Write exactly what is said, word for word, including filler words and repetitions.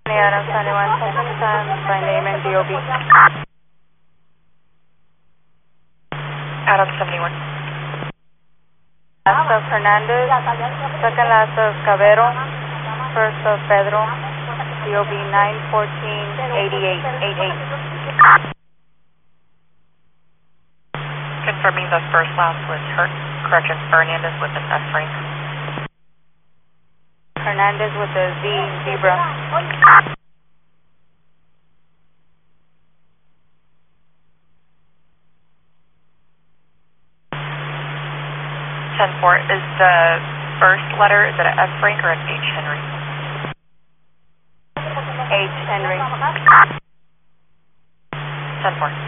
Adam seventy-one, by name and D O B. Adam seventy-one. Last of Hernandez, second last of Cabero, first of Pedro, D O B nine fourteen eighty-eight eighty-eight. Confirming the first last was her, correction, Hernandez with an F frame. Hernandez with the Z zebra. ten four, is the first letter, is it an F Frank or an H Henry? H Henry. ten four.